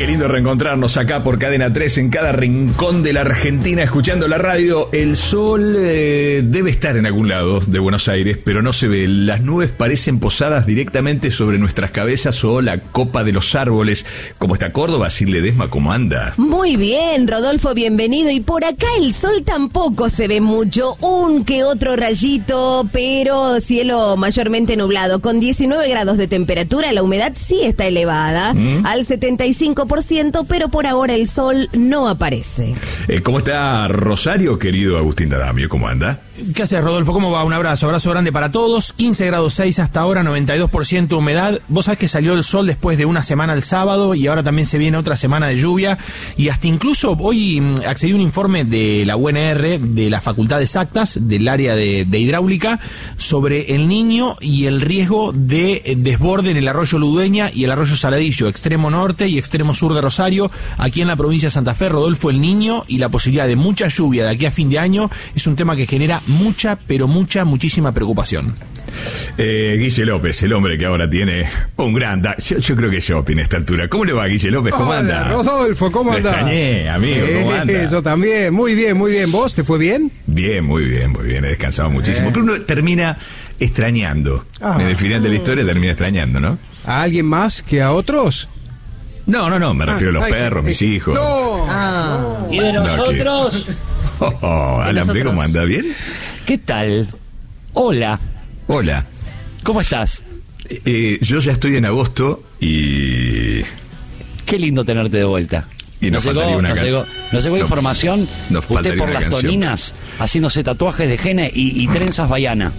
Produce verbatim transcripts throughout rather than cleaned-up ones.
Qué lindo reencontrarnos acá por Cadena tres en cada rincón de la Argentina escuchando la radio. El sol eh, debe estar en algún lado de Buenos Aires, pero no se ve. Las nubes parecen posadas directamente sobre nuestras cabezas o la copa de los árboles. ¿Cómo está Córdoba? Sir Ledesma, ¿cómo anda? Muy bien, Rodolfo, bienvenido. Y por acá el sol tampoco se ve mucho, un que otro rayito, pero cielo mayormente nublado. Con diecinueve grados de temperatura, la humedad sí está elevada, ¿Mm? al setenta y cinco por ciento, pero por ahora el sol no aparece. Eh, ¿Cómo está Rosario, querido Agustín D'Adamio? ¿Cómo anda? ¿Qué haces, Rodolfo? ¿Cómo va? Un abrazo, abrazo grande para todos. quince grados seis hasta ahora, noventa y dos por ciento humedad. Vos sabés que salió el sol después de una semana el sábado y ahora también se viene otra semana de lluvia. Y hasta incluso hoy accedí a un informe de la U N R, de la Facultad de Exactas, del área de, de hidráulica, sobre el Niño y el riesgo de desborde en el arroyo Ludueña y el arroyo Saladillo, extremo norte y extremo sur de Rosario. Aquí en la provincia de Santa Fe, Rodolfo, el Niño y la posibilidad de mucha lluvia de aquí a fin de año es un tema que genera mucha, pero mucha, muchísima preocupación. Eh, Guille López, el hombre que ahora tiene un gran... Da- yo, yo creo que shopping a esta altura. ¿Cómo le va, Guille López? ¿Cómo Hola, anda? Rodolfo, ¿cómo anda? Extrañé, amigo, ¿cómo anda? Eh, yo también, muy bien, muy bien. ¿Vos? ¿Te fue bien? Bien, muy bien, muy bien. He descansado muchísimo. Eh. Pero uno termina extrañando. Ah. En el final de la historia termina extrañando, ¿no? ¿A alguien más que a otros? No, no, no. Me refiero Ah, a los ay, perros, eh, mis hijos. No. Ah. ¿Y de nosotros? Oh, oh, ¿De Alan, nosotros? ¿cómo anda? ¿Bien? ¿Qué tal? Hola, Hola. ¿cómo estás? Eh, yo ya estoy en agosto y... Qué lindo tenerte de vuelta. Y nos llegó, faltaría una nos can- llegó, nos llegó nos- información. nos Usted faltaría por una las canción. toninas, haciéndose tatuajes de gene y, y trenzas baiana.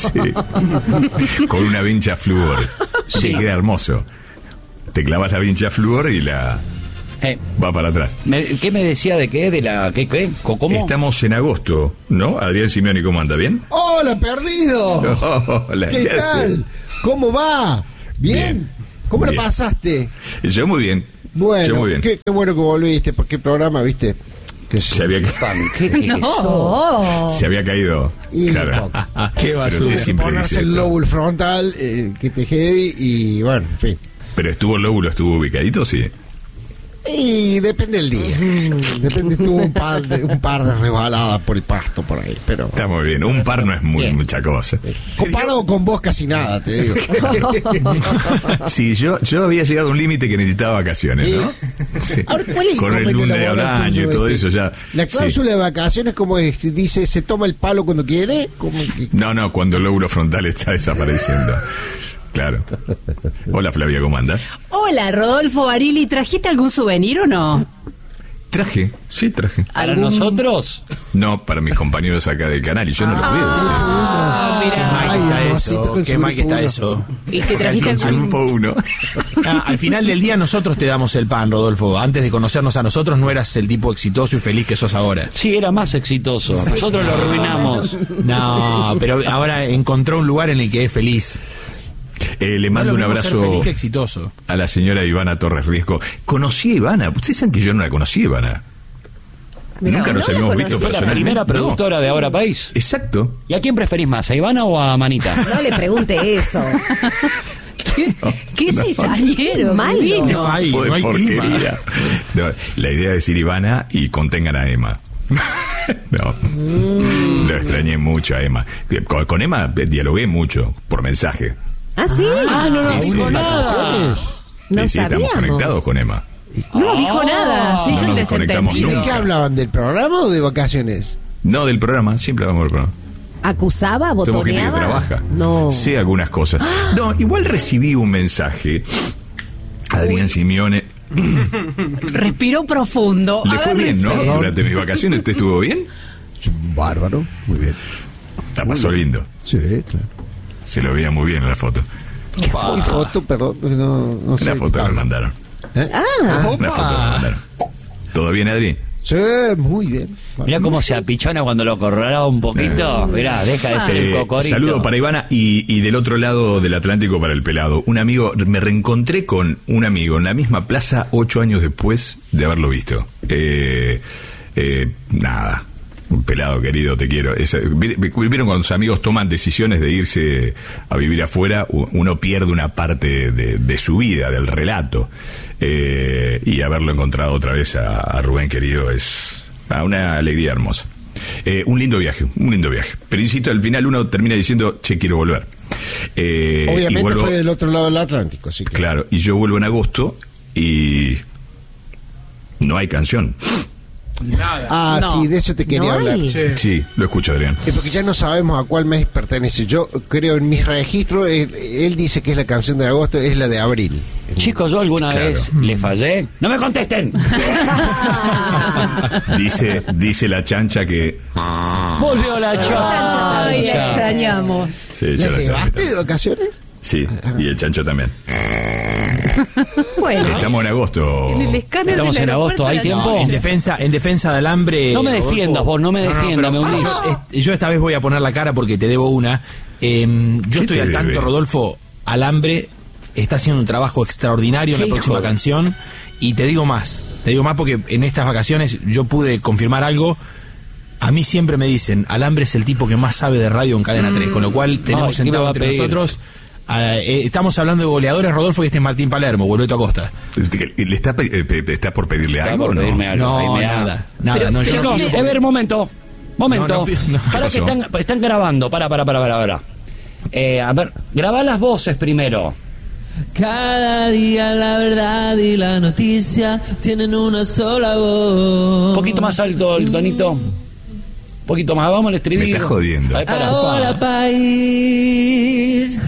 Sí. Con una vincha flúor. Sí. Sí, queda hermoso. Te clavas la vincha flúor y la... Eh, va para atrás. me- ¿Qué me decía de qué? ¿De la qué? qué? ¿Cómo? Estamos en agosto, ¿no? Adrián Simeoni, ¿cómo anda? ¿Bien? ¡Hola, perdido! Hola, ¿Qué ¿qué hace? tal? ¿Cómo va? ¿Bien? Bien. ¿Cómo Bien. la pasaste? Yo muy bien. Bueno, Yo muy bien. Qué, qué bueno que volviste, porque el programa, viste, que Se había, ca- ¿Qué, qué, qué Oh. se había caído. Y Claro. poco. Qué basura. Usted siempre ponerse dice el esto. lóbulo frontal, eh, que te heavy, y bueno, en fin. Pero estuvo el lóbulo, estuvo ubicadito, sí. Y depende del día. Depende, tuvo un par de, un par de resbaladas por el pasto por ahí, pero... Está muy bien. Un par no es muy Bien. mucha cosa. Comparado con vos casi nada, te digo. Sí, yo, yo había llegado a un límite que necesitaba vacaciones, ¿no? Sí. Ahora, ¿cuál es el Con el convenio lunes de laboral año y tuyo, todo este? eso ya. La sí. cláusula de vacaciones, como es, dice, se toma el palo cuando quiere, como que... No, no, cuando el lóbulo frontal está desapareciendo. Claro. Hola, Flavia, ¿cómo anda? Hola, Rodolfo Barili, ¿trajiste algún souvenir o no? Traje, sí, traje. ¿Para ¿Algún- nosotros? No, para mis compañeros acá del canal, y yo no los veo. Ah, Qué mira. mal Ay, que está amorcito, eso, con qué su mal que está grupo eso. ¿Y te trajiste ¿Viste? algún- Grupo uno. Ah, al final del día nosotros te damos el pan, Rodolfo. Antes de conocernos a nosotros no eras el tipo exitoso y feliz que sos ahora. Sí, era más exitoso. Nosotros lo arruinamos. No, pero ahora encontró un lugar en el que es feliz. Eh, le No mando es un lo mismo ser abrazo feliz que exitoso. a la señora Ivana Torres Riesco. Conocí a Ivana. Ustedes saben que yo no la conocí, Ivana. Mirá, Nunca no nos la habíamos visto conocí. Fue la personalmente. primera productora de Ahora País. Exacto. ¿Y a quién preferís más, a Ivana o a Manita? No le pregunte eso. ¿Qué, qué no. cizañero? Malo. divino. No hay, Fue no hay clima. porquería. No, la idea es decir Ivana y contengan a Emma. No, Mm. lo extrañé mucho a Emma. Con, con Emma dialogué mucho por mensaje. ¿Ah, sí? Ah, no, no Sí, dijo sí. nada. No Y sí, estamos sabíamos. conectados con Emma. No dijo nada, se hizo No el nos conectamos ¿Y de desentendido. nunca. qué hablaban? ¿Del programa o de vacaciones? No, del programa, siempre vamos al programa. ¿Acusaba? Somos gente que ¿Botoneaba? trabaja. No. Sé algunas cosas. No, igual recibí un mensaje. Adrián Simeone. Respiró profundo. Le fue bien, ¿no? Agárrense. Durante mis vacaciones, ¿usted estuvo bien? Bárbaro, muy bien. La pasó lindo. Sí, claro. Se lo veía muy bien en la foto. ¿Qué foto? Perdón, no, no sé. La foto que me habla. mandaron. ¿Eh? Ah, Una foto que me mandaron. ¿Todo bien, Adri? Sí, muy bien. Mirá cómo se apichona cuando lo corralaba un poquito. Mirá, deja de ser el Eh, cocorito. saludo para Ivana y, y del otro lado del Atlántico para el pelado. Un amigo, me reencontré con un amigo en la misma plaza ocho años después de haberlo visto. Eh, eh, nada. Un pelado querido, te quiero. Esa, vieron cuando los amigos toman decisiones de irse a vivir afuera, uno pierde una parte de, de su vida, del relato. Eh, y haberlo encontrado otra vez a, a Rubén querido es ah, una alegría hermosa. Eh, un lindo viaje, un lindo viaje. Pero insisto, al final uno termina diciendo, che, quiero volver. Eh, Obviamente y vuelvo, fue del otro lado del Atlántico, así que... Claro, y yo vuelvo en agosto y no hay canción. Nada. Ah, No. sí, de eso te quería ¿No hablar. hay? Sí. Sí, lo escucho, Adrián. Es porque ya no sabemos a cuál mes pertenece. Yo creo en mis registros, él, él dice que es la canción de agosto, es la de abril. Chicos, yo alguna Claro. vez le fallé. ¡No me contesten! Dice, dice la chancha que... Volvió la chancha. Ay, la extrañamos. Sí, ¿La ya la llevaste chancha. de vacaciones? Sí, y el chancho también. Bueno, Estamos en agosto. En el escáner Estamos del en aeropuerto agosto, ¿hay a la tiempo? noche. En defensa, en defensa del hambre. No me Rodolfo. defiendas vos, no me defiendas, me pero hundís. yo, est- yo esta vez voy a poner la cara porque te debo una. Eh, yo ¿Qué estoy te al tanto, debe? Rodolfo. Alambre está haciendo un trabajo extraordinario en la ¿Qué próxima hijo de- canción. Y te digo más, te digo más porque en estas vacaciones yo pude confirmar algo. A mí siempre me dicen, Alambre es el tipo que más sabe de radio en Cadena tres, con lo cual tenemos Ay, ¿qué me sentado va a entre pedir? nosotros. ah, eh, estamos hablando de goleadores, Rodolfo, y este es Martín Palermo, Boleto Acosta. ¿Le está, pe- eh, pe- está por pedirle Está algo por o no? pedirme algo. No, Ahí me da- nada, nada. Pero, no, yo no Chicos, pienso- a ver, momento. Momento. No, no, no. ¿Qué Para que pasó? están, están grabando. Para, para, para, para, para. Eh, a ver, grabá las voces primero. Cada día la verdad y la noticia tienen una sola voz. Un poquito más alto el tonito. Un poquito más, vamos al estribillo. Me estás jodiendo. Ahí, para, Ahora para. país,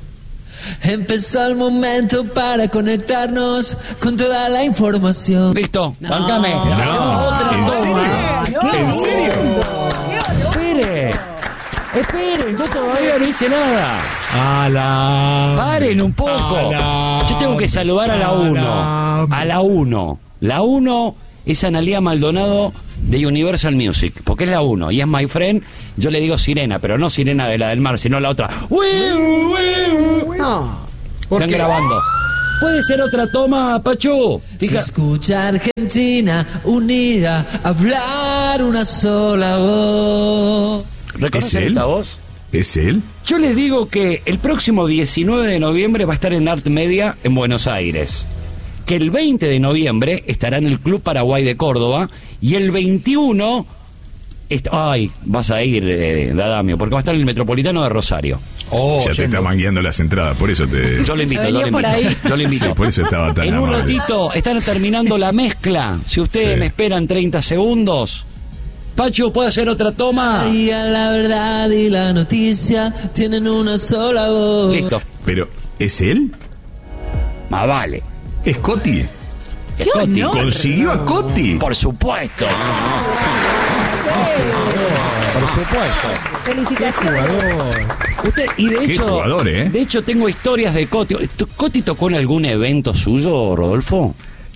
empezó el momento para conectarnos con toda la información. Listo, bancame. No, ¿en serio? ¿En serio? Espere. Esperen, yo todavía no hice nada. Alambre. Paren un poco. Alambre. Yo tengo que saludar a la uno. Alambre. A la uno. La uno es Analía Maldonado de Universal Music, porque es la uno y es my friend. Yo le digo sirena, pero no sirena de la del mar, sino la otra. ¡Wiu, wiu! no. ¿Por Están qué? grabando. ¿Puede ser otra toma, Pachu? Se Fija- escucha Argentina unida, hablar una sola voz. ¿Es ¿Reconocen él? esta voz? ¿Es él? Yo les digo que el próximo diecinueve de noviembre va a estar en Art Media en Buenos Aires. Que el veinte de noviembre estará en el Club Paraguay de Córdoba. Y el veintiuno... est- Ay, vas a ir, eh, Dadamio, porque va a estar en el Metropolitano de Rosario. Oh, ya te yendo. está mangueando las entradas, por eso te... Yo le invito, yo Venía le por invito. ahí. Yo le invito. Sí, por eso estaba tan En un amable. ratito están terminando la mezcla. Si ustedes Sí. me esperan treinta segundos. Pacho, ¿puede hacer otra toma? Cada día la verdad y la noticia tienen una sola voz. Listo. Pero, ¿es él? Más vale. ¿Es Coti? Es Coti. honor. ¿Consiguió a Coti? Por supuesto. Por supuesto. Felicitaciones. Usted, y de Qué hecho, jugador, ¿eh? de hecho tengo historias de Coti. ¿Coti tocó en algún evento suyo, Rodolfo?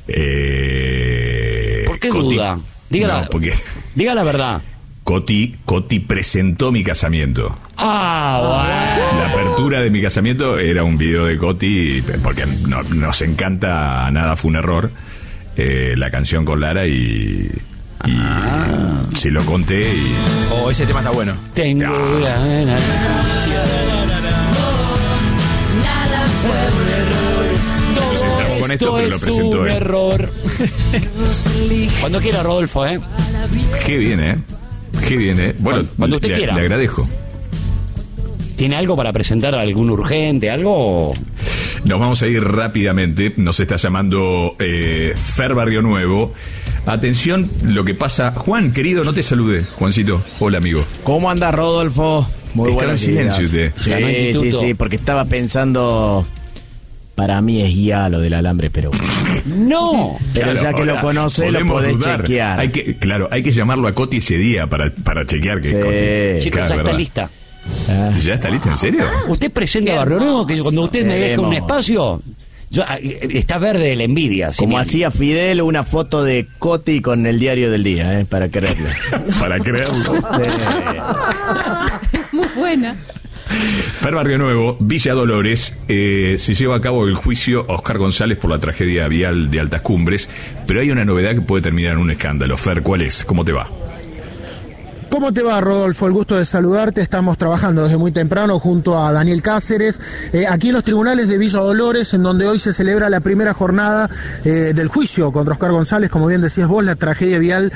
Eh, ¿Por qué Coti- duda? Dígala, No, porque diga la verdad. Coti, Coti presentó mi casamiento. Ah, La apertura de mi casamiento era un video de Coti, porque no- nos encanta Nada Fue un Error, eh, la canción con Lara, y, y se lo conté y... Oh, ese tema está bueno. bueno. Tengo Ah. ganas. Nos entramos con esto, Esto pero lo es presentó un él. error. Cuando quiera, Rodolfo, ¿eh? Qué bien, ¿eh? Qué bien, ¿eh? Bueno, Cuando- cuando usted le, quiera. le agradezco. ¿Tiene algo para presentar? ¿Algún urgente? ¿Algo? Nos vamos a ir rápidamente. Nos está llamando eh, Fer Barrio Nuevo. Atención, lo que pasa. Juan, querido, no te salude. Juancito, hola, amigo. ¿Cómo anda Rodolfo? Muy Está buenos en silencio días. usted. Ganó Sí, sí, Instituto. sí, porque estaba pensando. Para mí es guía lo del alambre, pero. ¡No! Pero ya que lo ahora conoce, lo podemos podés dudar. chequear. Hay que, claro, hay que llamarlo a Coti ese día para, para chequear que Sí. es Coti. Chicos, Claro, ya está ¿verdad? lista. Ah, ¿Ya está lista? ¿En serio? Usted presenta Qué a Barrio Nuevo, que cuando usted me deje un Queremos. espacio, yo, ah, eh, está verde de la envidia. si como me- hacía Fidel, una foto de Coti con el diario del día, ¿eh? Para creerlo. Para creerlo. Sí. Muy buena. Fer Barrio Nuevo, Villa Dolores, eh, se lleva a cabo el juicio a Oscar González por la tragedia vial de Altas Cumbres, pero hay una novedad que puede terminar en un escándalo. Fer, ¿cuál es? ¿Cómo te va? ¿Cómo te va, Rodolfo? El gusto de saludarte. Estamos trabajando desde muy temprano junto a Daniel Cáceres, eh, aquí en los tribunales de Villa Dolores, en donde hoy se celebra la primera jornada eh, del juicio contra Oscar González, como bien decías vos, la tragedia vial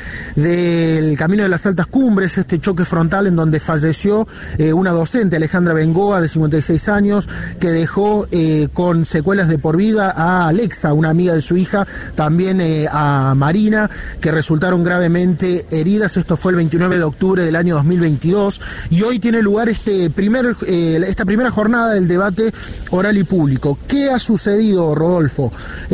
del Camino de las Altas Cumbres, este choque frontal en donde falleció eh, una docente, Alejandra Bengoa, de cincuenta y seis años, que dejó eh, con secuelas de por vida a Alexa, una amiga de su hija, también eh, a Marina, que resultaron gravemente heridas. Esto fue el veintinueve de octubre del año dos mil veintidós, y hoy tiene lugar este primer, eh, esta primera jornada del debate oral y público. ¿Qué ha sucedido, Rodolfo?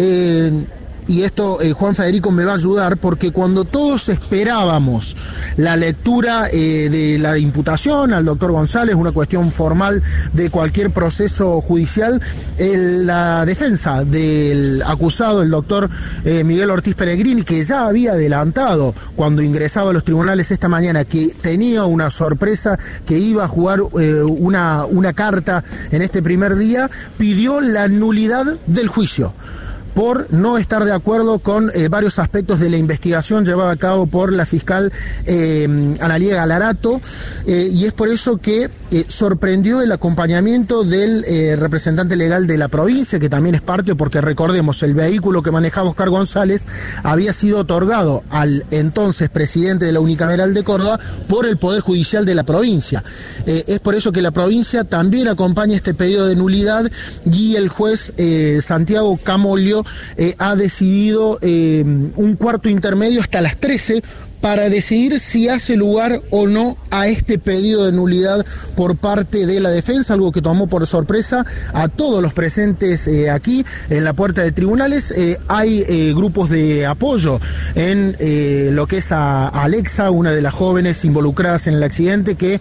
Eh, y esto eh, Juan Federico me va a ayudar, porque cuando todos esperábamos la lectura eh, de la imputación al doctor González, una cuestión formal de cualquier proceso judicial, el, la defensa del acusado, el doctor eh, Miguel Ortiz Pellegrini, que ya había adelantado cuando ingresaba a los tribunales esta mañana que tenía una sorpresa, que iba a jugar eh, una, una carta en este primer día, pidió la nulidad del juicio por no estar de acuerdo con eh, varios aspectos de la investigación llevada a cabo por la fiscal eh, Analía Galarato, eh, y es por eso que eh, sorprendió el acompañamiento del eh, representante legal de la provincia, que también es parte, porque recordemos, el vehículo que manejaba Oscar González había sido otorgado al entonces presidente de la Unicameral de Córdoba por el Poder Judicial de la provincia. Eh, es por eso que la provincia también acompaña este pedido de nulidad, y el juez eh, Santiago Camolio Eh, ha decidido eh, un cuarto intermedio hasta las trece para decidir si hace lugar o no a este pedido de nulidad por parte de la defensa, algo que tomó por sorpresa a todos los presentes eh, aquí en la puerta de tribunales. Eh, hay eh, grupos de apoyo en eh, lo que es a, a Alexa, una de las jóvenes involucradas en el accidente, que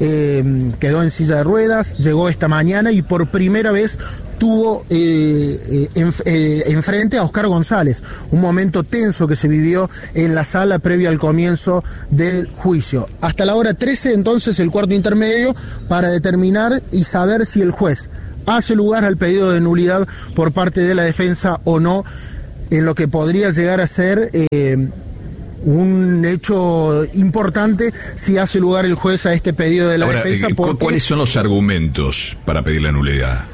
eh, quedó en silla de ruedas, llegó esta mañana y por primera vez tuvo eh, eh, en, eh, enfrente a Oscar González, un momento tenso que se vivió en la sala previo al comienzo del juicio. Hasta la hora trece, entonces, el cuarto intermedio para determinar y saber si el juez hace lugar al pedido de nulidad por parte de la defensa o no, en lo que podría llegar a ser eh, un hecho importante si hace lugar el juez a este pedido de la Ahora, defensa. Porque, ¿cuáles son los argumentos para pedir la nulidad?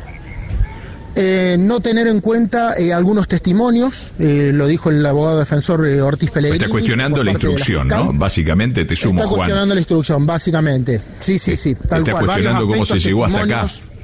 Eh, no tener en cuenta eh, algunos testimonios, eh, lo dijo el abogado defensor eh, Ortiz Pellegrini. Está cuestionando la instrucción, la ¿no? Básicamente, te sumo, Está Juan. cuestionando la instrucción, básicamente. Sí, sí, sí, tal Está cual. cuestionando cómo se llegó hasta acá.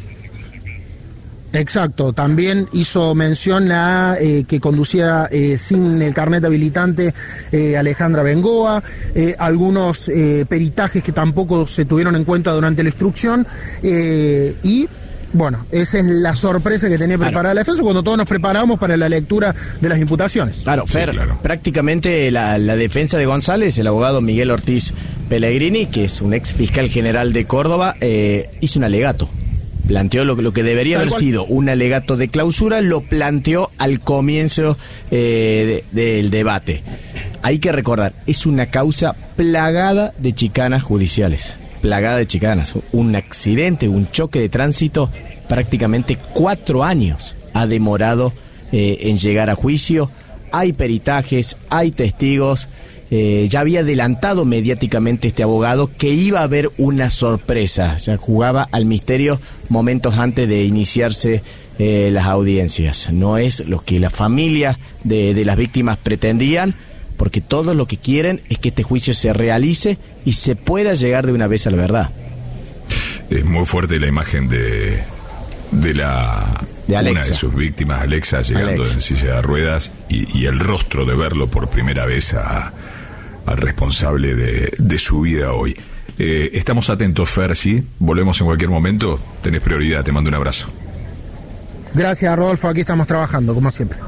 Exacto, también hizo mención a eh, que conducía eh, sin el carnet habilitante eh, Alejandra Bengoa, eh, algunos eh, peritajes que tampoco se tuvieron en cuenta durante la instrucción, eh, y bueno, esa es la sorpresa que tenía preparada claro. la defensa cuando todos nos preparamos para la lectura de las imputaciones. Claro, Fer, sí, claro. prácticamente la, la defensa de González, el abogado Miguel Ortiz Pellegrini, que es un ex fiscal general de Córdoba, eh, hizo un alegato. Planteó lo, lo que debería Tal haber cual. sido un alegato de clausura, lo planteó al comienzo eh, de, del debate. Hay que recordar, es una causa plagada de chicanas judiciales. Plagada de chicanas, un accidente, un choque de tránsito, prácticamente cuatro años ha demorado eh, en llegar a juicio. Hay peritajes, hay testigos, eh, ya había adelantado mediáticamente este abogado que iba a haber una sorpresa, ya jugaba al misterio momentos antes de iniciarse eh, las audiencias. No es lo que la familia de, de las víctimas pretendían, porque todos lo que quieren es que este juicio se realice y se pueda llegar de una vez a la verdad. Es muy fuerte la imagen de de la de una de sus víctimas, Alexa, llegando Alexa. en silla de ruedas, y, y el rostro de verlo por primera vez a, al responsable de, de su vida hoy. Eh, estamos atentos, Fer, ¿sí? Volvemos en cualquier momento, tenés prioridad, te mando un abrazo. Gracias, Rodolfo, aquí estamos trabajando, como siempre.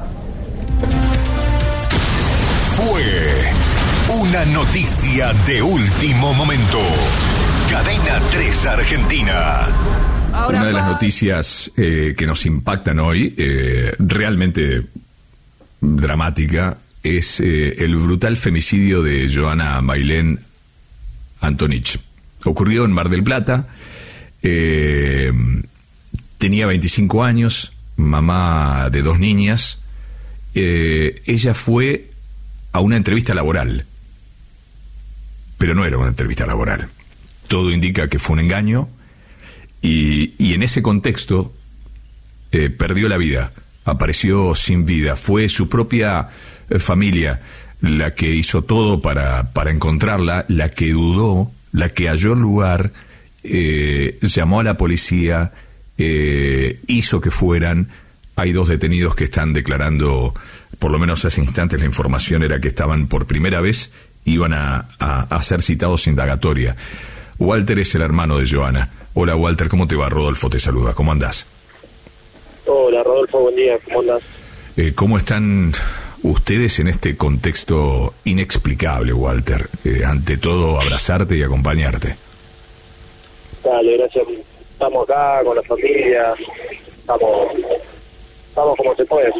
Fue una noticia de último momento. Cadena tres Argentina. Una de las noticias eh, que nos impactan hoy, eh, realmente dramática, es eh, el brutal femicidio de Joana Mailén Antonich. Ocurrió en Mar del Plata, eh, tenía veinticinco años, mamá de dos niñas. Eh, ella fue a una entrevista laboral pero no era una entrevista laboral. Todo indica que fue un engaño y, y en ese contexto eh, perdió la vida, apareció sin vida. Fue su propia eh, familia la que hizo todo para, para encontrarla, la que dudó, la que halló el lugar, eh, llamó a la policía, eh, hizo que fueran. Hay dos detenidos que están declarando, por lo menos hace instantes la información era que estaban por primera vez, iban a, a, a ser citados indagatoria. Walter es el hermano de Joana. Hola Walter, ¿cómo te va? Rodolfo te saluda, ¿cómo andás? Hola Rodolfo, buen día, ¿cómo andás? Eh, ¿Cómo están ustedes en este contexto inexplicable, Walter? Eh, ante todo, abrazarte y acompañarte. Dale, gracias. Estamos acá con la familia, estamos... Vamos como se puede.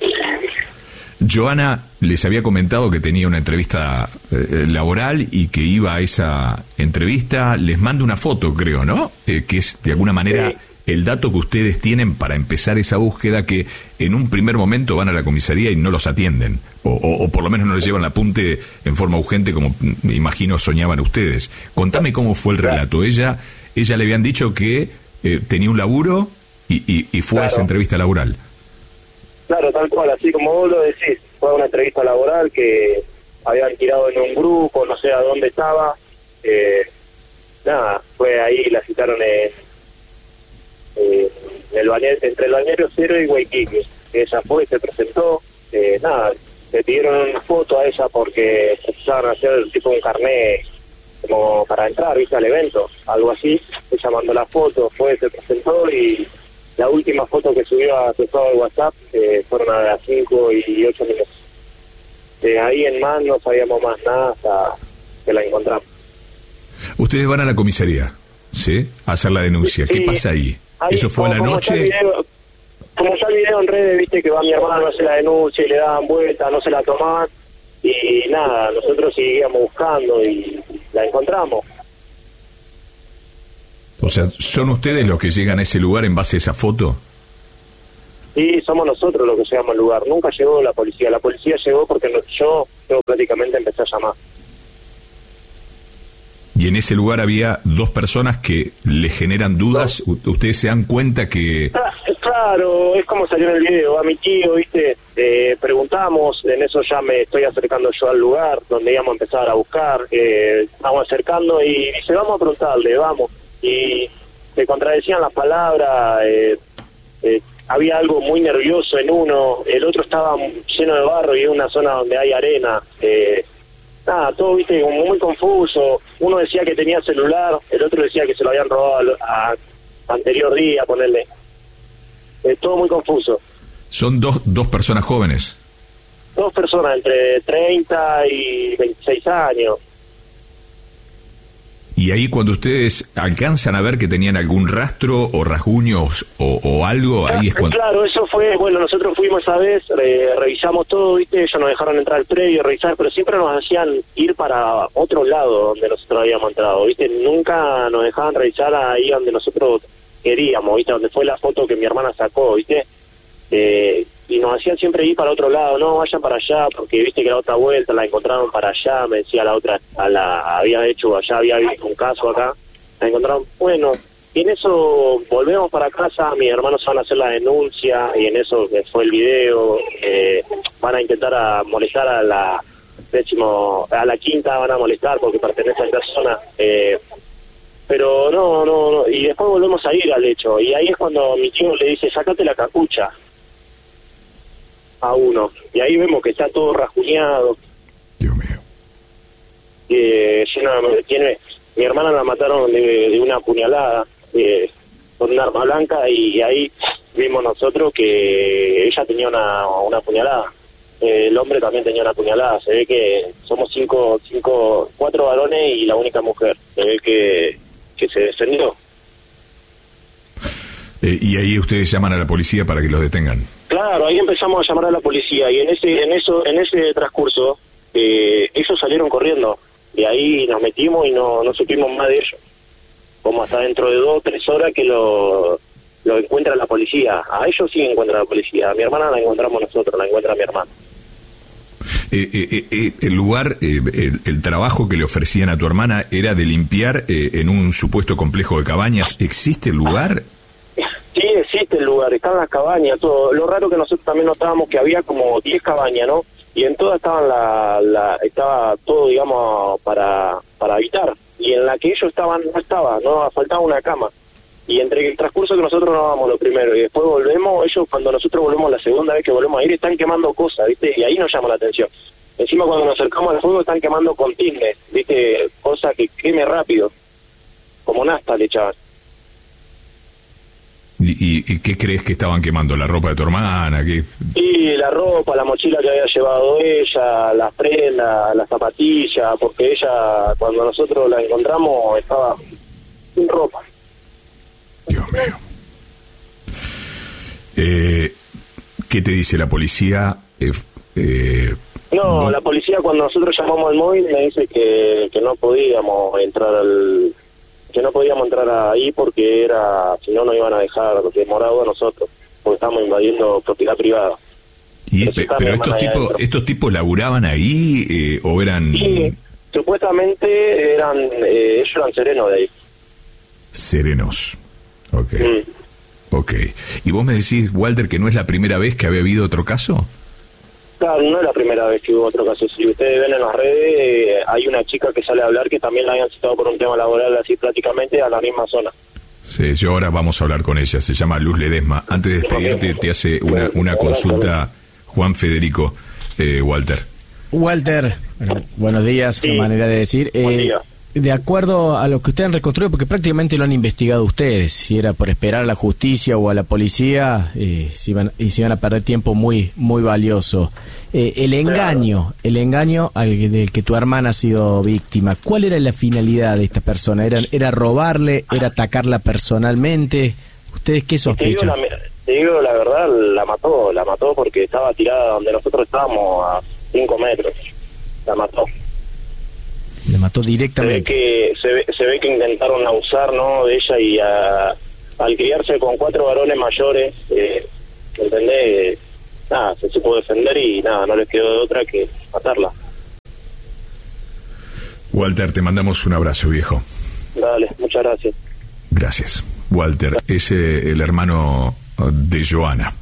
Joana les había comentado que tenía una entrevista eh, laboral y que iba a esa entrevista. Les mando una foto, creo, ¿no? Eh, que es de alguna manera sí. El dato que ustedes tienen para empezar esa búsqueda, que en un primer momento van a la comisaría y no los atienden. O, o, o por lo menos no les llevan el apunte en forma urgente como me imagino soñaban ustedes. Contame cómo fue el relato. Ella, ella le habían dicho que eh, tenía un laburo y, y, y fue claro. a esa entrevista laboral. Claro, tal cual, así como vos lo decís, fue una entrevista laboral que habían tirado en un grupo, no sé a dónde estaba, eh, nada, fue ahí, la citaron en, eh, en el bañero, entre el Bañero Cero y Guayquique. Ella fue, se presentó, eh, nada, le pidieron una foto a ella porque empezaron a hacer tipo un carnet como para entrar, viste, al evento, algo así. Ella mandó la foto, fue, se presentó y... La última foto que subió a su estado de WhatsApp eh, fueron a las cinco y ocho minutos. De ahí en más no sabíamos más nada hasta que la encontramos. Ustedes van a la comisaría, ¿sí? A hacer la denuncia. Sí, ¿qué pasa ahí? ahí ¿Eso fue a la noche? Video, como ya el video en redes, viste que va mi hermano, hace la denuncia y le daban vuelta, no se la tomaban. Y nada, nosotros seguíamos buscando y la encontramos. O sea, ¿son ustedes los que llegan a ese lugar en base a esa foto? Sí, somos nosotros los que llegamos al lugar. Nunca llegó la policía. La policía llegó porque no, yo, yo prácticamente empecé a llamar. Y en ese lugar había dos personas que le generan dudas. No. ¿Ustedes se dan cuenta que...? Claro, es como salió en el video. A mi tío, viste, eh, preguntamos, en eso ya me estoy acercando yo al lugar donde íbamos a empezar a buscar. Eh, estamos acercando y dice, vamos a preguntarle, vamos. Y se contradecían las palabras, eh, eh, había algo muy nervioso en uno, el otro estaba lleno de barro y es una zona donde hay arena, eh, nada, todo, viste, muy confuso. Uno decía que tenía celular, el otro decía que se lo habían robado al a, anterior día, ponerle, eh, todo muy confuso. ¿Son dos, dos personas jóvenes? Dos personas entre treinta y veintiséis años. Y ahí cuando ustedes alcanzan a ver que tenían algún rastro o rasguños o, o algo, ahí es cuando... Claro, eso fue, bueno, nosotros fuimos esa vez, eh, revisamos todo, viste, ellos nos dejaron entrar al predio, revisar, pero siempre nos hacían ir para otro lado donde nosotros habíamos entrado, viste, nunca nos dejaban revisar ahí donde nosotros queríamos, viste, donde fue la foto que mi hermana sacó, viste, eh, y nos hacían siempre ir para otro lado, no, vayan para allá, porque viste que la otra vuelta la encontraron para allá, me decía la otra, a la había hecho, allá había visto un caso acá, la encontraron, bueno, y en eso volvemos para casa, mis hermanos van a hacer la denuncia, y en eso fue el video, eh, van a intentar a molestar a la décimo, a la quinta van a molestar porque pertenece a esta zona, eh, pero no, no, no, y después volvemos a ir al hecho, y ahí es cuando mi tío le dice, sacate la capucha a uno, y ahí vemos que está todo rasguñado. Dios mío. Eh, lleno, tiene, mi hermana la mataron de, de una puñalada, eh, con un arma blanca, y ahí vimos nosotros que ella tenía una, una puñalada. Eh, el hombre también tenía una puñalada. Se ve que somos cinco, cinco, cuatro varones y la única mujer. Se ve que, que se defendió. Eh, y ahí ustedes llaman a la policía para que los detengan. Claro, ahí empezamos a llamar a la policía y en ese, en eso, en ese transcurso eh, ellos salieron corriendo y ahí nos metimos y no, no supimos más de ellos. Como hasta dentro de dos o tres horas que lo, lo encuentra la policía. A ellos sí encuentra la policía. A mi hermana la encontramos nosotros, la encuentra mi hermano. Eh, eh, eh, el lugar, eh, el, el trabajo que le ofrecían a tu hermana era de limpiar eh, en un supuesto complejo de cabañas. ¿Existe el lugar? Sí, existe el lugar, están las cabañas, todo. Lo raro que nosotros también notábamos que había como diez cabañas, ¿no? Y en todas estaban la, la, estaba todo, digamos, para, para habitar. Y en la que ellos estaban, no estaba, no faltaba una cama. Y entre el transcurso que nosotros nos vamos lo primero y después volvemos, ellos cuando nosotros volvemos la segunda vez que volvemos a ir están quemando cosas, ¿viste? Y ahí nos llama la atención. Encima cuando nos acercamos al fuego están quemando con tines, ¿viste? Cosa que queme rápido, como nafta le echaban. ¿Y, y, y qué crees que estaban quemando? ¿La ropa de tu hermana? ¿Qué? Sí, la ropa, la mochila que había llevado ella, las prendas, las zapatillas, porque ella, cuando nosotros la encontramos, estaba sin ropa. Dios mío. Eh, ¿Qué te dice la policía? Eh, eh, no, ¿no? La policía cuando nosotros llamamos al móvil me dice que, que no podíamos entrar al... que no podíamos entrar ahí porque era, si no nos iban a dejar demorado a nosotros, porque estábamos invadiendo propiedad privada. Y es, pero estos tipos, estos tipos laburaban ahí eh, o eran... Sí, supuestamente eran, eh, ellos eran serenos de ahí. Serenos. Ok. Mm. Ok. ¿Y vos me decís, Walter, que no es la primera vez que había habido otro caso? Claro, no es la primera vez que hubo otro caso. Si ustedes ven en las redes, eh, hay una chica que sale a hablar que también la habían citado por un tema laboral, así prácticamente a la misma zona. Sí, yo ahora vamos a hablar con ella. Se llama Luz Ledesma. Antes de despedirte, te hace una, una consulta Juan Federico, eh, Walter. Walter, bueno, buenos días, Sí. una manera de decir. Buen Eh, día. de acuerdo a lo que ustedes han reconstruido, porque prácticamente lo han investigado ustedes, si era por esperar a la justicia o a la policía, eh, si iban, y se iban a perder tiempo muy muy valioso. Eh, el engaño, el engaño al del que tu hermana ha sido víctima, ¿cuál era la finalidad de esta persona? ¿Era, era robarle? ¿Era atacarla personalmente? ¿Ustedes qué Te digo, sospechan? la, te digo la verdad, la mató, la mató porque estaba tirada donde nosotros estábamos a cinco metros. La mató. Le mató Se ve directamente. que se ve, se ve que intentaron abusar, ¿no? De ella y a, al criarse con cuatro varones mayores, eh, ¿entendés? Eh, nada, se supo defender y nada, no les quedó de otra que matarla. Walter, te mandamos un abrazo, viejo. Dale, muchas gracias. Gracias. Walter, es eh, el hermano de Joana.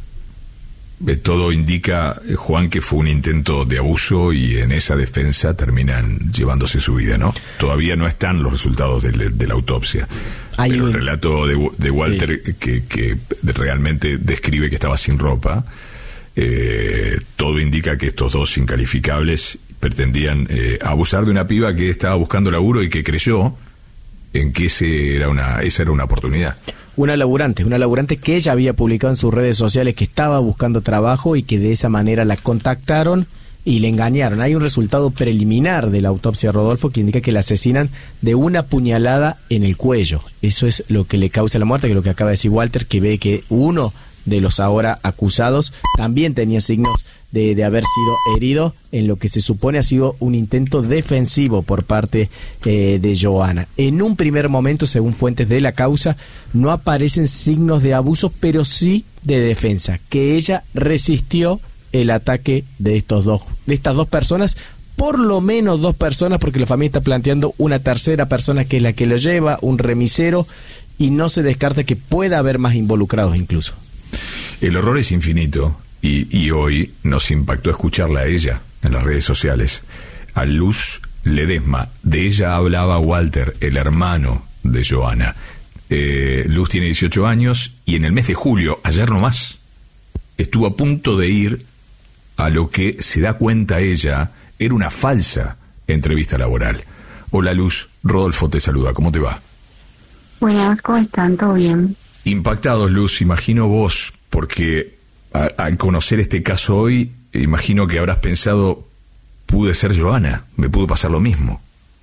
Eh, todo indica, eh, Juan, que fue un intento de abuso y en esa defensa terminan llevándose su vida, ¿no? Todavía no están los resultados de, de la autopsia. Hay Pero un- el relato de, de Walter, Sí. que, que realmente describe que estaba sin ropa, eh, todo indica que estos dos incalificables pretendían eh, abusar de una piba que estaba buscando laburo y que creyó en que ese era una, esa era una oportunidad. Una laburante, una laburante que ella había publicado en sus redes sociales que estaba buscando trabajo y que de esa manera la contactaron y le engañaron. Hay un resultado preliminar de la autopsia de Rodolfo que indica que la asesinan de una puñalada en el cuello. Eso es lo que le causa la muerte, que es lo que acaba de decir Walter, que ve que uno de los ahora acusados también tenía signos de, de haber sido herido en lo que se supone ha sido un intento defensivo por parte eh, de Joana. En un primer momento, según fuentes de la causa, no aparecen signos de abuso, pero sí de defensa, que ella resistió el ataque de estos dos, de estas dos personas, por lo menos dos personas, porque la familia está planteando una tercera persona que es la que lo lleva, un remisero, y no se descarta que pueda haber más involucrados incluso. El horror es infinito y, y hoy nos impactó escucharla a ella en las redes sociales. A Luz Ledesma, de ella hablaba Walter, el hermano de Joana. Eh, Luz tiene dieciocho años y en el mes de julio, ayer nomás, estuvo a punto de ir a lo que se da cuenta ella era una falsa entrevista laboral. Hola Luz, Rodolfo te saluda, ¿cómo te va? Buenas, ¿cómo están? ¿Todo bien? Impactados, Luz, imagino vos, porque a- al conocer este caso hoy, imagino que habrás pensado, pude ser Joana, me pudo pasar lo mismo.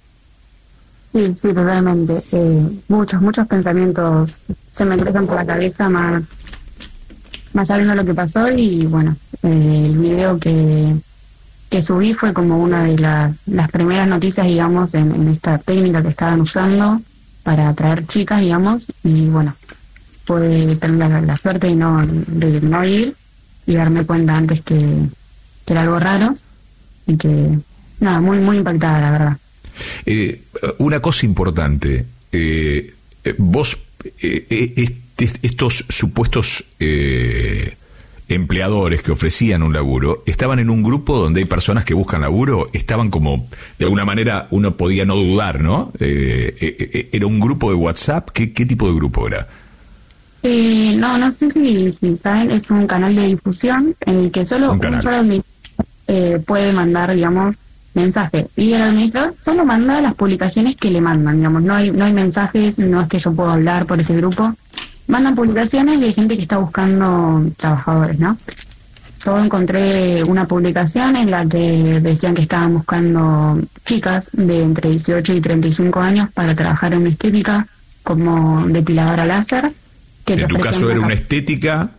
Sí, sí, totalmente. Eh, muchos, muchos pensamientos se me cruzan por la cabeza más, más sabiendo lo que pasó y bueno, eh, el video que, que subí fue como una de las, las primeras noticias, digamos, en, en esta técnica que estaban usando para atraer chicas, digamos, y bueno, pude tener la, la suerte de no, de no ir y darme cuenta antes que, que era algo raro. Así que, nada, muy, muy impactada, la verdad. Eh, una cosa importante, eh, eh, vos, eh, eh, est- estos supuestos eh, empleadores que ofrecían un laburo, estaban en un grupo donde hay personas que buscan laburo, estaban como, de alguna manera, uno podía no dudar, ¿no? Eh, eh, eh, ¿Era un grupo de WhatsApp? ¿Qué, qué tipo de grupo era? Eh, no, no sé si, si saben, es un canal de difusión en el que solo Un un, canal. solo administrador eh, puede mandar, digamos, mensajes. Y el administrador solo manda las publicaciones que le mandan, digamos. No hay, no hay mensajes, no es que yo puedo hablar por ese grupo. Mandan publicaciones de gente que está buscando trabajadores, ¿no? Yo encontré una publicación en la que decían que estaban buscando chicas de entre dieciocho y treinta y cinco años para trabajar en estética como depiladora láser. Que te En tu ofrecen caso era una- una estética,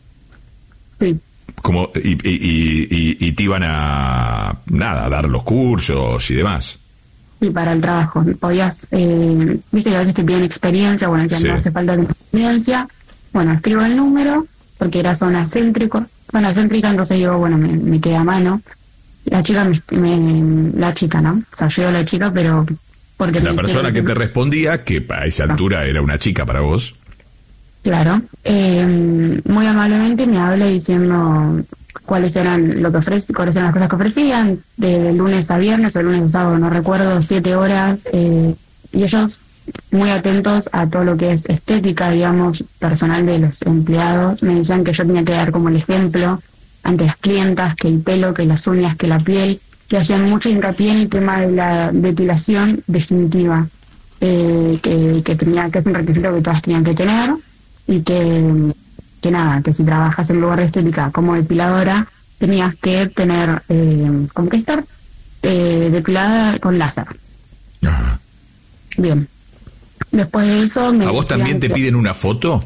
Sí. como y, y, y- y- y te iban a, nada, a dar los cursos y demás. Sí, para el trabajo. Podías, eh, viste que a veces te piden experiencia, bueno, ya Sí. no hace falta tener experiencia. Bueno, escribo el número, porque era zona céntrico, zona céntrica, entonces digo, bueno, me, me queda a mano. La chica, me, me- la chica, ¿no? O sea, yo la chica, pero... porque La me persona que hicieron- te respondía, que a esa altura era una chica para vos. Claro. Eh, muy amablemente me habla diciendo cuáles eran lo que ofrece, cuáles eran las cosas que ofrecían, de lunes a viernes o de lunes a sábado, no recuerdo, siete horas, eh, y ellos muy atentos a todo lo que es estética, digamos, personal de los empleados. Me decían que yo tenía que dar como el ejemplo ante las clientas, que el pelo, que las uñas, que la piel, que hacían mucho hincapié en el tema de la depilación definitiva, eh, que, que tenía que es un requisito que todas tenían que tener, y que, que nada, que si trabajas en lugar de estética como depiladora, tenías que tener, eh, como que estar eh, depilada con láser. Ajá. Bien. Después de eso... Me ¿A vos decían también te que- piden una foto?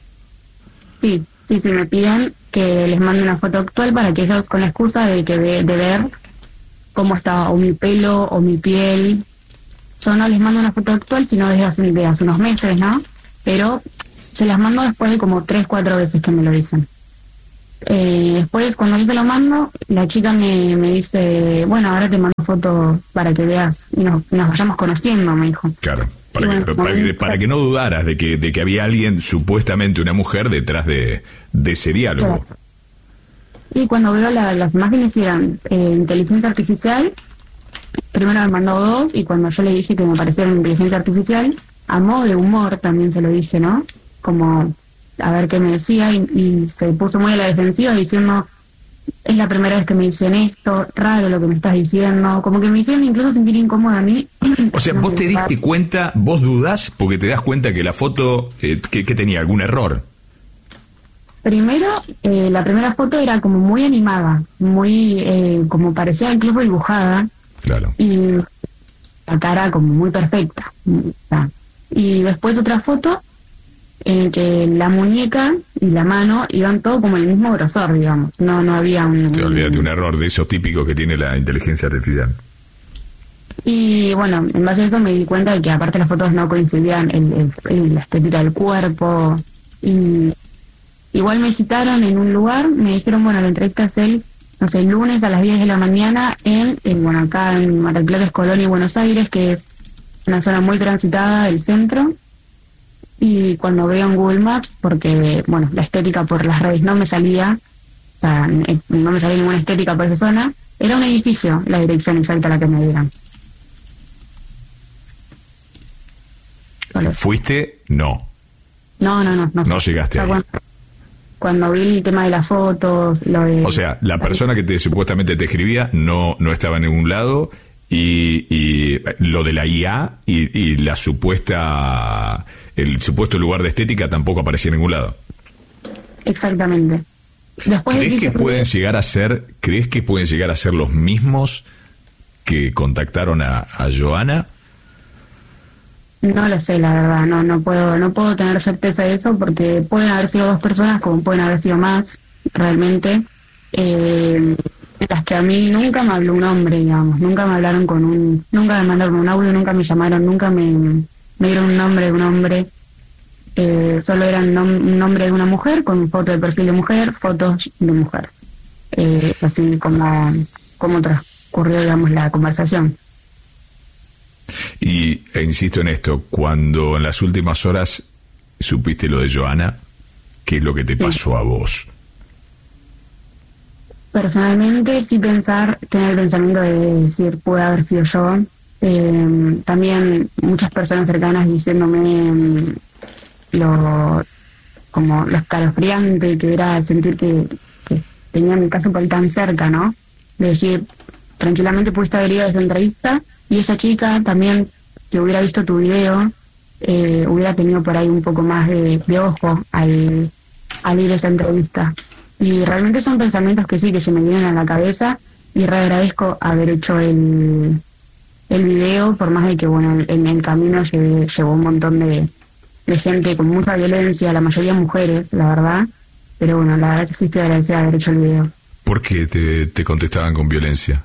Sí, sí, sí, me piden que les mande una foto actual para que ellos, con la excusa de que de, de ver cómo está o mi pelo o mi piel, yo no les mando una foto actual, sino desde hace, de hace unos meses, ¿no? Pero se las mando después de como tres, cuatro veces que me lo dicen. Eh, después, cuando yo se lo mando, la chica me, me dice, bueno, ahora te mando fotos para que veas y nos, nos vayamos conociendo, me dijo. Claro, para, Bueno, que, para, que, para que no dudaras de que, de que había alguien, supuestamente una mujer, detrás de, de ese diálogo. Claro. Y cuando veo la- las imágenes eran eh, inteligencia artificial, primero me mandó dos, y cuando yo le dije que me parecieron inteligencia artificial, a modo de humor también se lo dije, ¿no? Como a ver qué me decía, y, y se puso muy a la defensiva diciendo, es la primera vez que me dicen esto, raro lo que me estás diciendo, como que me hicieron incluso sentir incómoda a mí. O sea, vos te diste cuenta, vos dudás porque te das cuenta que la foto, eh, que, que tenía algún error. Primero, eh, la primera foto era como muy animada, muy, eh, como parecía incluso dibujada. Claro. Y la cara como muy perfecta. O sea, y después otra foto en que la muñeca y la mano iban todo como el mismo grosor, digamos. No, no había un... Te olvídate, un error de esos típicos que tiene la inteligencia artificial. Y bueno, en base a eso me di cuenta de que aparte las fotos no coincidían en, en- en la estética del cuerpo. Y igual me citaron en un lugar, me dijeron, bueno, la entrevista es el, no sé, el lunes a las diez de la mañana en, en bueno, acá en Mar del Plata, Colón y Buenos Aires, que es una zona muy transitada del centro. Y cuando veo en Google Maps, porque, bueno, la estética por las redes no me salía, o sea, n- no me salía ninguna estética por esa zona, era un edificio la dirección exacta a la que me dieron. ¿Fuiste? No. No, no, no. No, No llegaste O sea, ahí. Cuando, cuando vi el tema de las fotos, lo de... O sea, la persona que te supuestamente te escribía no, no estaba en ningún lado y, y lo de la I A y, y la supuesta el supuesto lugar de estética tampoco aparecía en ningún lado. Exactamente. Después de ¿Crees que hice- pueden llegar a ser, crees que pueden llegar a ser los mismos que contactaron a, a Joana? No lo sé, la verdad, no no puedo no puedo tener certeza de eso porque pueden haber sido dos personas como pueden haber sido más, realmente. Eh, en las que a mí nunca me habló un hombre, digamos, nunca me hablaron con un... Nunca me mandaron un audio, nunca me llamaron, nunca me, me dieron un nombre de un hombre. Eh, solo eran nom- un nombre de una mujer con foto de perfil de mujer, fotos de mujer. Eh, así como, como otras ocurrió, digamos, la conversación. Y e insisto en esto, cuando en las últimas horas supiste lo de Joana, ¿qué es lo que te Sí. pasó a vos? Personalmente, sí pensar, tener el pensamiento de decir, puede haber sido yo. Eh, también muchas personas cercanas diciéndome mm, lo como lo escalofriante que era sentir que, que tenía mi caso por ahí tan cerca, ¿no? De decir, tranquilamente pudiste haber ido a esa entrevista y esa chica también, que hubiera visto tu video, eh, hubiera tenido por ahí un poco más de, de ojo al, al ir a esa entrevista. Y realmente son pensamientos que sí, que se me vienen a la cabeza, y re agradezco haber hecho el, el video, por más de que, bueno, en el camino llevé, llevó un montón de, de gente con mucha violencia, la mayoría mujeres, la verdad, pero bueno, la verdad que sí estoy agradecida de haber hecho el video. ¿Por qué te, te contestaban con violencia?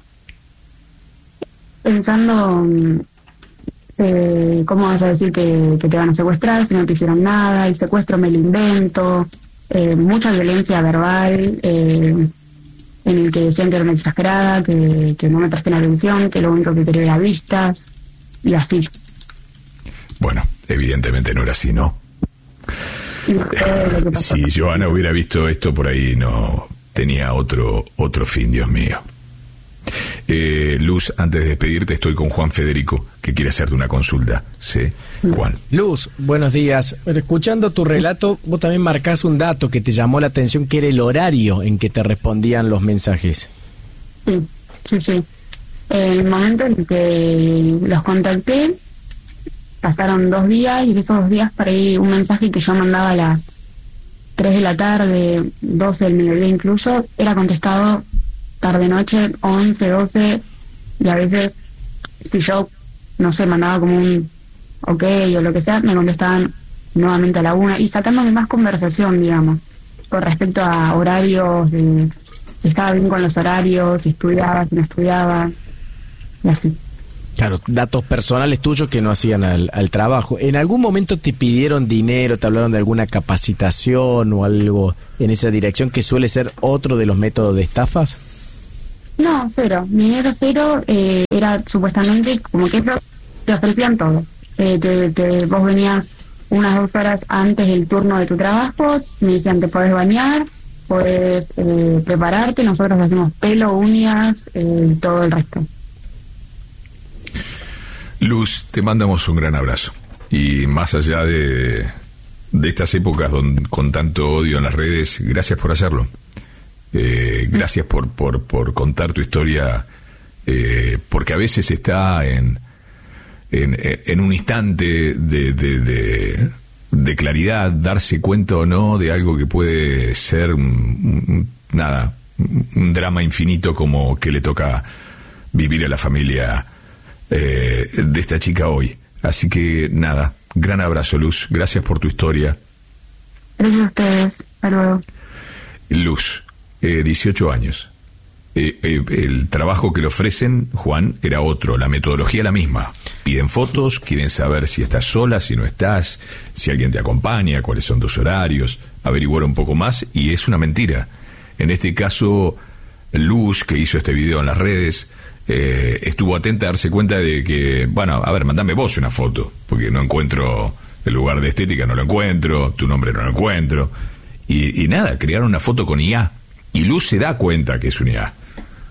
Pensando, eh, ¿cómo vas a decir que, que te van a secuestrar si no te hicieron nada? El secuestro me lo invento. Eh, mucha violencia verbal, eh, en el que decían que era una exagerada, que, que no me presté atención, que lo único que quería era vistas, y así. Bueno, evidentemente no era así, ¿no? Y fue lo que pasó. Si Joana hubiera visto esto por ahí, no tenía otro, otro fin, Dios mío. Eh, Luz, antes de despedirte, estoy con Juan Federico, que quiere hacerte una consulta. ¿Sí? Juan. Luz, buenos días. Bueno, escuchando tu relato, vos también marcás un dato que te llamó la atención, que era el horario en que te respondían los mensajes. Sí, sí, sí. El momento en que los contacté, pasaron dos días, y de esos dos días para ahí un mensaje que yo mandaba a las tres de la tarde, doce del mediodía incluso, era contestado tarde-noche, once, doce, y a veces, si yo, no sé, mandaba como un ok o lo que sea, me contestaban nuevamente a la una, y sacándome más conversación, digamos, con respecto a horarios, de si estaba bien con los horarios, si estudiaba, si no estudiaba, y así. Claro, datos personales tuyos que no hacían al, al trabajo. ¿En algún momento te pidieron dinero, te hablaron de alguna capacitación o algo en esa dirección, que suele ser otro de los métodos de estafas? No, cero. Dinero cero, eh, era supuestamente como que te ofrecían todo. Eh, te, te, vos venías unas dos horas antes del turno de tu trabajo, me decían, te podés bañar, podés eh, prepararte, nosotros hacemos pelo, uñas, eh, todo el resto. Luz, te mandamos un gran abrazo. Y más allá de, de estas épocas don, con tanto odio en las redes, gracias por hacerlo. Eh, gracias por, por, por contar tu historia, eh, porque a veces está en, en, en un instante de, de, de, de claridad, darse cuenta o no de algo que puede ser un, nada, un drama infinito como que le toca vivir a la familia eh, de esta chica hoy. Así que nada, gran abrazo, Luz, gracias por tu historia. Gracias a ustedes, hasta luego. Luz, Eh, dieciocho años. Eh, eh, el trabajo que le ofrecen, Juan, era otro. La metodología la misma. Piden fotos, quieren saber si estás sola, si no estás, si alguien te acompaña, cuáles son tus horarios, averiguar un poco más, y es una mentira. En este caso, Luz, que hizo este video en las redes, eh, estuvo atenta a darse cuenta de que, bueno, a ver, mandame vos una foto, porque no encuentro el lugar de estética, no lo encuentro, tu nombre no lo encuentro. Y, y nada, crearon una foto con I A. Y Luz se da cuenta que es un I A.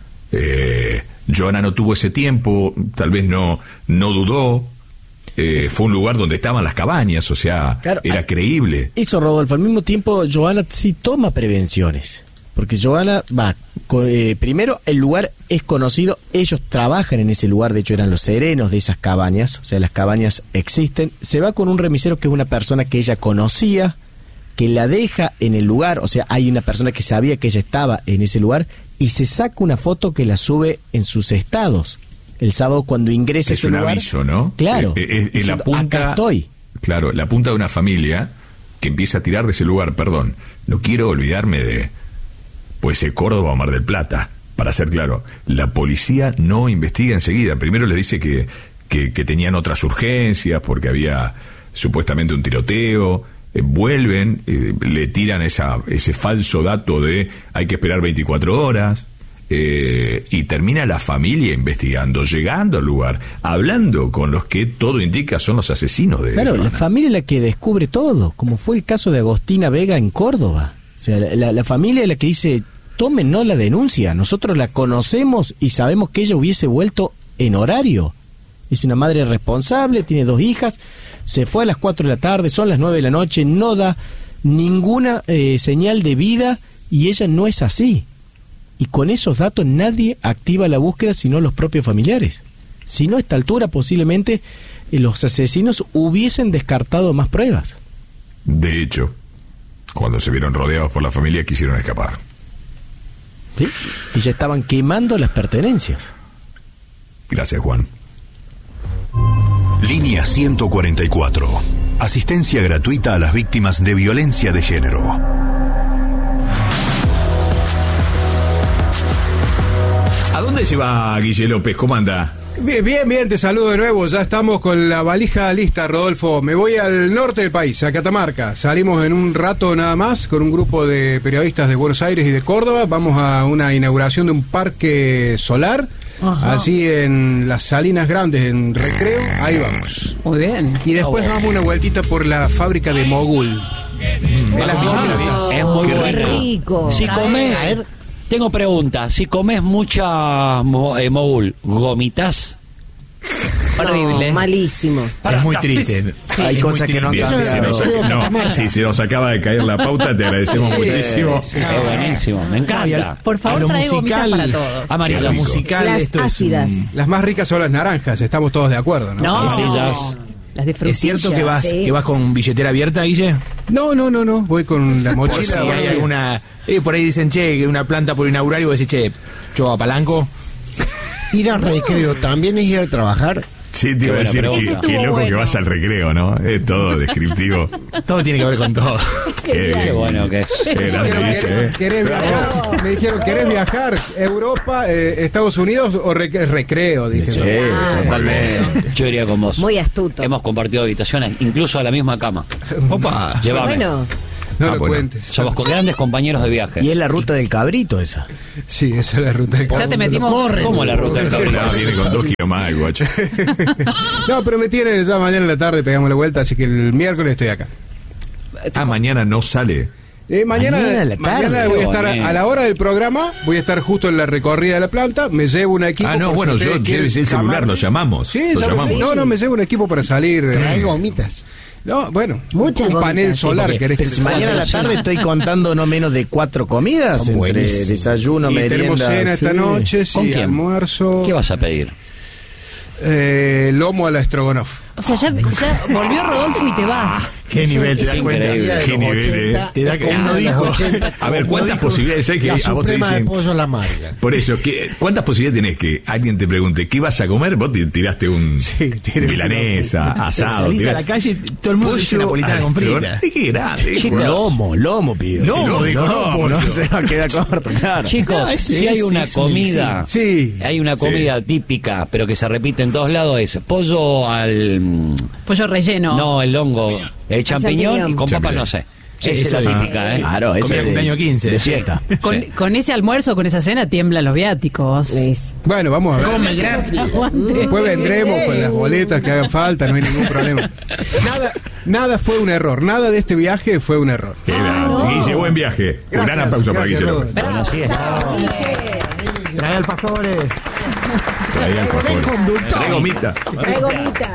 Eh, Joana no tuvo ese tiempo, tal vez no, no dudó. Eh, fue un lugar donde estaban las cabañas, o sea, claro, era creíble. Eso, Rodolfo, al mismo tiempo, Joana sí toma prevenciones. Porque Joana va, con, eh, primero, el lugar es conocido, ellos trabajan en ese lugar, de hecho eran los serenos de esas cabañas, o sea, las cabañas existen. Se va con un remisero que es una persona que ella conocía, que la deja en el lugar, o sea, hay una persona que sabía que ella estaba en ese lugar, y se saca una foto que la sube en sus estados. El sábado cuando ingresa a ese lugar. Es un aviso, ¿no? Claro. Es, es, es la punta, acá estoy. Claro, la punta de una familia que empieza a tirar de ese lugar. Perdón, no quiero olvidarme de, pues, el Córdoba o Mar del Plata. Para ser claro, la policía no investiga enseguida. Primero les dice que, que, que tenían otras urgencias porque había supuestamente un tiroteo. Eh, vuelven, eh, le tiran esa, ese falso dato de hay que esperar veinticuatro horas. eh, y termina la familia investigando, llegando al lugar, hablando con los que todo indica son los asesinos de Claro, Joana. la familia es la que descubre todo, como fue el caso de Agostina Vega en Córdoba. O sea, la, la, la familia es la que dice, tómenos la denuncia, nosotros la conocemos y sabemos que ella hubiese vuelto en horario. Es una madre responsable, tiene dos hijas, se fue a las cuatro de la tarde, son las nueve de la noche, no da ninguna eh, señal de vida y ella no es así. Y con esos datos nadie activa la búsqueda sino los propios familiares. Si no, a esta altura posiblemente eh, los asesinos hubiesen descartado más pruebas. De hecho, cuando se vieron rodeados por la familia quisieron escapar. ¿Sí? Y ya estaban quemando las pertenencias. Gracias, Juan. Línea ciento cuarenta y cuatro. Asistencia gratuita a las víctimas de violencia de género. ¿A dónde se va Guille López? ¿Cómo anda? Bien, bien, bien, te saludo de nuevo. Ya estamos con la valija lista, Rodolfo. Me voy al norte del país, a Catamarca. Salimos en un rato nada más con un grupo de periodistas de Buenos Aires y de Córdoba. Vamos a una inauguración de un parque solar. Ajá. Así en las Salinas Grandes, en Recreo. Ahí vamos. Muy bien. Y después oh, damos una vueltita por la fábrica de Mogul. Mm. De las oh, es muy qué bueno. rico. Si comes, tengo pregunta. Si comes mucha mo, eh, Mogul, ¿gomitas? Horrible. No, malísimo. Es muy triste. Sí, hay cosas que no han cambiado. Si no, si se nos acaba de caer la pauta, te agradecemos sí, muchísimo. Sí, sí. Es buenísimo, me encanta. Por favor, trae gomitas para todos. Ah, María, lo musical, las esto ácidas. Es un... Las más ricas son las naranjas, estamos todos de acuerdo, ¿no? No, sí, las... las de frutillas. ¿Es cierto que vas, sí. que vas con billetera abierta, Guille? No, no, no, no, voy con la Por mochila. si hay alguna... Eh, por ahí dicen, che, que una planta por inaugurar y vos decís, che, yo apalanco. Ir al recreo también es ir a trabajar. Sí, te iba a decir, qué, qué loco bueno. que vas al recreo, ¿no? Es todo descriptivo. Todo tiene que ver con todo. Qué, qué, qué bueno que es. Qué grande dice, ¿eh? ¿Querés viajar? Me dijeron, ¿querés viajar? ¿Europa, eh, Estados Unidos o rec recreo? Dije. Sí, ah, totalmente. Yo iría con vos. Muy astuto. Hemos compartido habitaciones, incluso a la misma cama. Opa. Llévame. Bueno. No ah, lo bueno. cuentes. Somos con grandes compañeros de viaje. Y es la ruta del cabrito esa. Sí, esa es la ruta del cabrito. Ya te metimos. Corre, ¿Cómo la ruta del cabrito? No, viene con dos kilos más, el guacho. No, pero me tienen ya mañana en la tarde, pegamos la vuelta, así que el miércoles estoy acá. Ah, mañana no sale. Eh, mañana Mañana a la mañana tarde. voy a estar a, a la hora del programa, voy a estar justo en la recorrida de la planta, me llevo un equipo. Ah, no, por bueno, si yo ustedes quieren llévese el celular, llamarme. lo llamamos. Sí, lo ya- llamamos. no, no, me llevo un equipo para salir. eh, Trae gomitas. No, bueno, Muchas un panel gomitas, solar. Porque- ¿querés pero que si te- mañana a la tarde estoy contando no menos de cuatro comidas, Son entre buenísimos. desayuno, Y merienda. tenemos cena esta sí. noche, ¿Con sí, quién? almuerzo. ¿Qué vas a pedir? Eh, lomo a la Strogonoff. O sea, ya, ya volvió Rodolfo y te vas. Qué nivel, te Es das cuenta. increíble. de Qué los nivel, ochenta, eh. Te da es que como uno de los dijo. ochenta, A ver, como ¿cuántas dijo posibilidades hay que la a vos te suprema dicen? de pollo a la amarga? Por eso, ¿qué, ¿cuántas posibilidades tenés que alguien te pregunte qué vas a comer? Vos te tiraste un Sí, tiré un- milanesa, asado. Salís a tirás- la calle y todo el mundo dice Pollo napolitana al con frita. estro- Qué grande. Chicos. Lomo, lomo, pido. Lomo, digo, lomo, no, no pollo. se va a quedar corto, claro. Chicos, No, ese- si hay ese una es un comida, Sí. hay una Sí. comida típica, pero que se repite en todos lados, es pollo al... mm, Pollo relleno. No, el hongo, el champiñón y con papas Champiñón. no sé. Sí, Esa es eso la de- típica, ¿eh? Claro, ese Comida de de- cumpleaños quince. de fiesta. Con, con ese almuerzo, con esa cena, tiemblan los viáticos. Es- Bueno, vamos a ver. Aguante. Después vendremos con las boletas que hagan falta, no hay ningún problema. Nada, nada fue un error, nada de este viaje fue un error. Qué grande. Guille, buen viaje. Un gran Gracias, aplauso para gracias, Guille Rodolfo. López. Bueno, así es. Trae alfajores. Trae alfajores. Trae gomita. Trae gomita.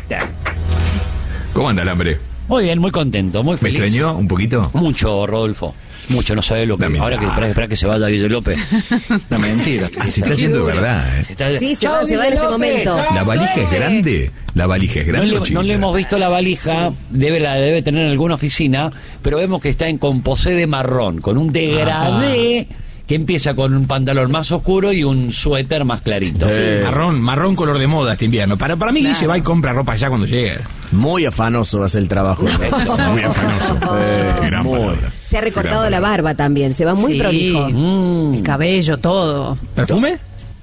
¿Cómo anda el hambre? Muy bien, muy contento, muy ¿Me feliz. extrañó un poquito? Mucho, Rodolfo. Mucho, no sabés lo que... Dame, Ahora que ah. esperás, esperás que se vaya Guille López. No, mentira. Ah, se está yendo de verdad, ¿eh? Se está- Sí, se Chao, va, se va en Guille este López. momento. ¿La valija es grande? ¿La valija es No grande le, o chiquita? no le hemos visto la valija, debe la debe tener en alguna oficina, pero vemos que está en composé de marrón, con un degradé que empieza con un pantalón más oscuro y un suéter más clarito. Marrón, marrón color de moda este invierno. Para, para mí, Guille va y compra ropa ya cuando llegue. Muy afanoso va a ser el trabajo. Muy afanoso. Eh, Gran muy. palabra. Se ha recortado Gran la palabra. barba también, se va muy Sí. prolijo. Mm. El cabello, todo. ¿Perfume?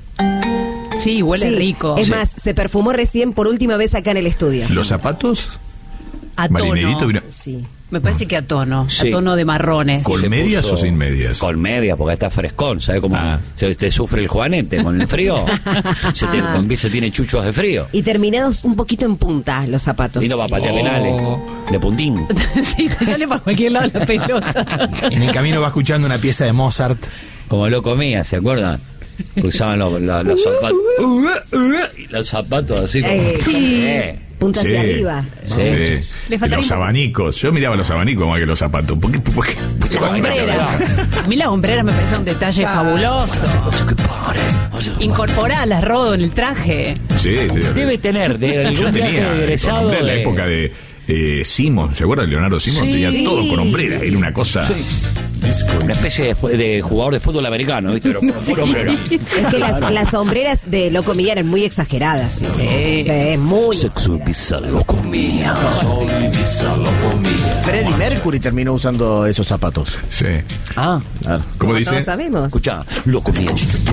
Sí, huele Sí. rico. Es más, se perfumó recién por última vez acá en el estudio. ¿Los zapatos? A tono. Marinerito vino. Sí. Me parece que a tono, Sí. a tono de marrones. ¿Con Se medias puso- o sin medias? Con medias, porque está frescón, ¿sabes cómo Ah. se te sufre el juanete con el frío? se, tiene, se tiene chuchos de frío. Y terminados un poquito en punta los zapatos. Y no va a patear Oh. penales, de puntín. Sí, te sale por cualquier lado la pelota. En el camino va escuchando una pieza de Mozart. Como lo comía, ¿se acuerdan? Usaban los, los, los zapatos. Y los zapatos así como. Eh, sí. Eh. Punta hacia arriba. Sí. Sí. Le Y faltaría los un- abanicos. Yo miraba los abanicos más que los zapatos. ¿Por qué? ¿Por qué? Las hombreras. A mí las hombreras me parece un detalle fabuloso. Incorporarlas, Rodo, en el traje. Sí, sí. Debe tener de Yo algún viaje tenía de con egresado. hombre en la de- época de eh, Simon. ¿Se acuerdan de Leonardo Simon? Sí. Tenía todo con hombrera. Era una cosa. Sí. Una especie de, fu- de jugador de fútbol americano, ¿viste? Pero con pura hombrera. Es que las, las sombreras de Loco Milla eran muy exageradas. Sí, Sí. sí, muy. Sexo y pizza lo comía. Freddie Mercury terminó usando esos zapatos. Sí. Ah, Claro. ¿Cómo No dice? sabemos. escucha, lo comía.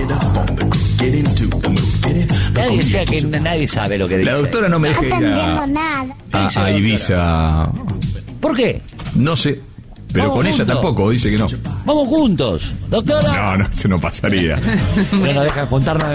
Nadie, decía que nadie sabe lo que dice. La doctora no me deja ir a, nada. a, a Ibiza. ¿Por qué? No sé. Pero Vamos con ella juntos. tampoco, dice que no. Vamos juntos, doctora. No, no, se no pasaría. No nos deja contarnos